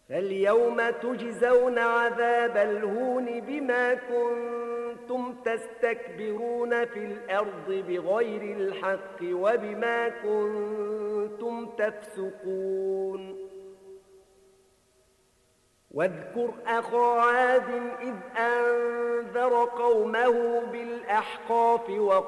فاليوم تجزون عذاب الهون بما كنتم تستكبرون في الأرض بغير الحق وبما كنتم تفسقون واذكر أخا عاد إذ أنذر قومه بالأحقاف